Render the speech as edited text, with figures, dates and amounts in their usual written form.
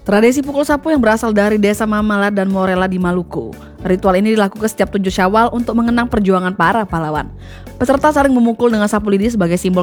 Tradisi pukul sapu yang berasal dari desa Mamala dan Morela di Maluku. Ritual ini dilakukan setiap 7 Syawal untuk mengenang perjuangan para pahlawan. Peserta saling memukul dengan sapu lidi sebagai simbol